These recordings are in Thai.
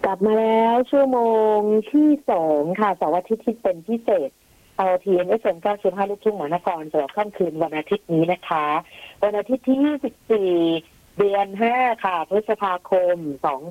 กลับมาแล้วชั่วโมงที่2ค่ะเสาร์อาทิตย์ที่เป็นพิเศษเอาTNFM 95ลูกทุ่งมหานครสำหรับค่ำคืนวันอาทิตย์นี้นะคะวันอาทิตย์ที่24เดือน5ค่ะพฤษภาคม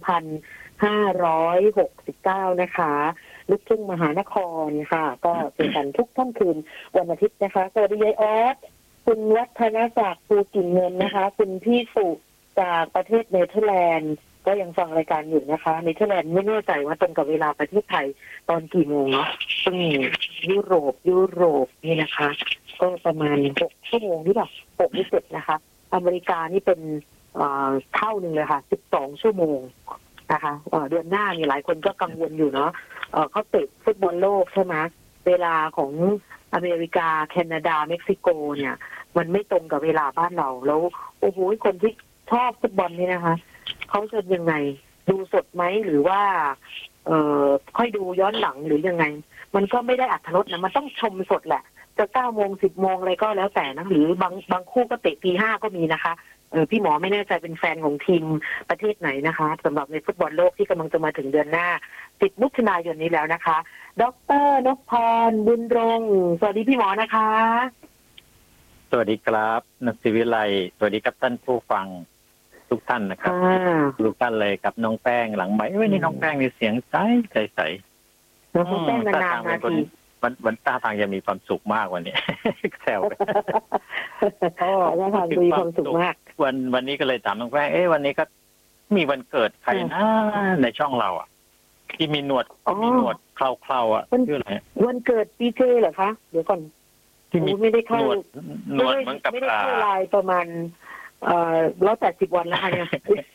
2569นะคะลูกทุ่งมหานครค่ะก็เจอกันทุกค่ำคืนวันอาทิตย์นะคะสวัสดียายออสคุณวัฒนศักดิ์ภูกิ่งเงินนะคะคุณพี่สุจากประเทศเนเธอร์แลนด์ก็ยังฟังรายการอยู่นะคะเนเธอร์แลนด์ไม่แน่ใจว่าตรงกับเวลาประเทศไทยตอนกี่โมงเนาะซึ่งยุโรปนี่นะคะก็ประมาณ6ชั่วโมงหรือเปล่า6หรือ7นะคะอเมริกานี่เป็นเท่านึงเลยค่ะ12ชั่วโมงนะคะเดือนหน้านี่หลายคนก็กังวลอยู่เนาะเขาเตะฟุตบอลโลกใช่ไหมเวลาของอเมริกาแคนาดาเม็กซิโกเนี่ยมันไม่ตรงกับเวลาบ้านเราแล้วโอ้โหคนที่ชอบฟุตบอลนี่นะคะเขาจะยังไงดูสดไหมหรือว่าค่อยดูย้อนหลังหรือยังไงมันก็ไม่ได้อรรถรสนะมันต้องชมสดแหละจะ9โมง10โมงอะไรก็แล้วแต่นะหรือบางคู่ก็เตะตี 5ก็มีนะคะพี่หมอไม่แน่ใจเป็นแฟนของทีมประเทศไหนนะคะสำหรับในฟุตบอลโลกที่กำลังจะมาถึงเดือนหน้า10มิถุนายนนี้แล้วนะคะดร.นพพรบุญรงค์สวัสดีพี่หมอนะคะสวัสดีครับนักศิวิไลสวัสดีครับท่านผู้ฟังทุกท่านนะครับทุกท่านเลยกับน้องแป้งหลังไมค์นี่น้องแป้งมีเสียงใสน้องแป้งนานๆนาทีวันตาทางจะมีความสุขมากวันนี้แซวกันท่าทางมีความสุขมากวันนี้ก็เลยถามน้องแป้งวันนี้ก็มีวันเกิดใครนะในช่องเราอ่ะที่มีหนวดเคราอ่ะชื่ออะไรวันเกิดปีเจเหรอคะเดี๋ยวก่อนที่มีไม่ได้เข้าหนวดเหมือนกับไม่ได้เข้าไลน์ประมาณ180 วันแล้วค่ะเนี่ย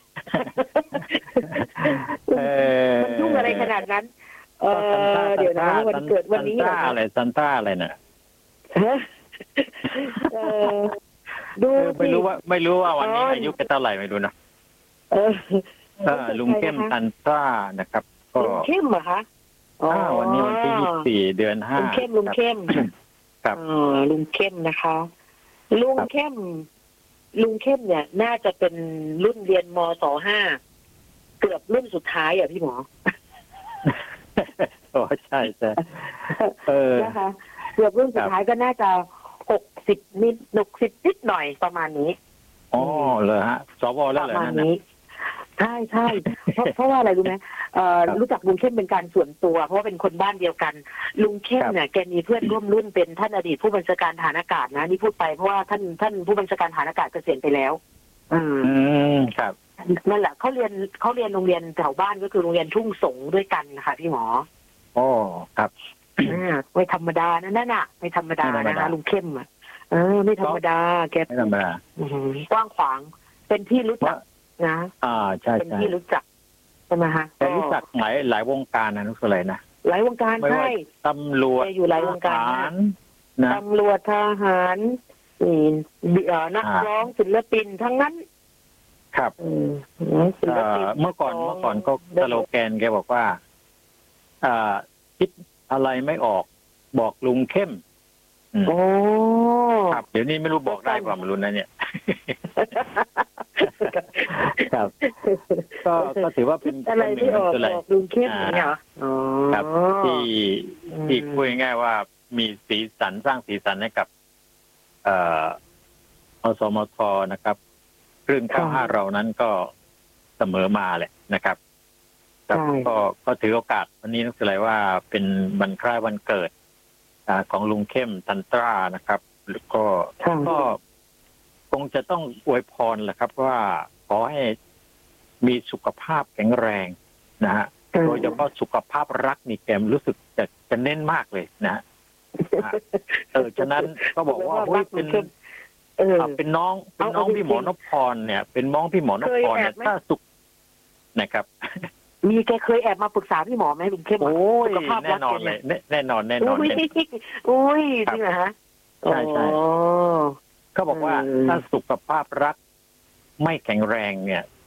มันยุ่งอะไรขนาดนั้นเดี๋ยวนะวันเกิดวันนี้อะไรซันต้าอะไรน่ะดูไม่รู้ว่าวันนี้อายุเป็นเท่าไหร่ไม่รู้นะลุงเข้มซันต้านะครับก็ลุงเข้มเหรอคะวันนี้วันที่24เดือน5 ลุงเข้มครับลุงเข้มนะคะลุงเข้มเนี่ยน่าจะเป็นรุ่นเรียนมศ.5เกือบรุ่นสุดท้ายอ่ะพี่หมอโอ้ใช่นะคะเกือบรุ่นสุดท้ายก็น่าจะ60นิดหน่อยประมาณนี้อ๋อเลยฮะสวแล้วเหรอนั่นน่ะใช่เพราะว่าอะไรรู้ไหมรู้จักลุงเข้มเป็นการส่วนตัวเพราะว่าเป็นคนบ้านเดียวกันลุงเข้มเนี่ยแกมีเพื่อนร่วมรุ่นเป็นท่านอดีตผู้บัญชาการทหารอากาศนะนี่พูดไปเพราะว่าท่านผู้บัญชาการทหารอากาศเกษียณไปแล้วครับนั่นแหละเขาเรียนโรงเรียนแถวบ้านก็คือโรงเรียนทุ่งสงด้วยกันนะคะพี่หมออ๋อครับไม่ธรรมดานั่นน่ะไม่ธรรมดานะคะลุงเข้มอ่ะไม่ธรรมดาแกไม่ธรรมดากว้างขวางเป็นที่รู้จักนะใช่เป็นที่รู้จักใช่ไหมฮะแต่รู้จักหลายวงการนะนุสเลยนะหลายวงการใช่ตำรวจอยู่หลายวงการตำรวจทหารนักร้องศิลปินทั้งนั้นครับเมื่อก่อนก็สโลแกนแกบอกว่าคิดอะไรไม่ออกบอกลุงเข้มครับเดี๋ยวนี้ไม่รู้บอกได้ความรู้นะเนี่ยครับก็ถือว่าเป็นอะไรที่ออกบอกลุงเข้มเนี่ยครับที่พูดง่ายๆว่ามีสีสันสร้างสีสันให้กับอสมทนะครับคลื่น95เรานั้นก็เสมอมาแหละนะครับก็ถือโอกาสวันนี้ต้องแสดงว่าเป็นวันคล้ายวันเกิดของลุงเข้มซันตรานะครับแล้วก็คงจะต้องอวยพรแหละครับว่าขอให้มีสุขภาพแข็งแรงนะฮะโดยเฉพาะสุขภาพรักนี่แกรู้สึกจะเน้นมากเลยนะฉะนั้นก็บอกว่าเป็นน้องพี่หมอนพพรเนี่ยเป็นน้องพี่หมอนพพรเนี่ยถ้าสุขนะครับมีแกเคยแอบมาปรึกษาพี่หมอไหมลุงเข้มโอ้ยแน่นอนเลยแน่นอนอุ้ยจริงเหรอฮะใช่เขาบอกว่าถ้าสุขภาพรักไม่แข็งแรงเนี่ย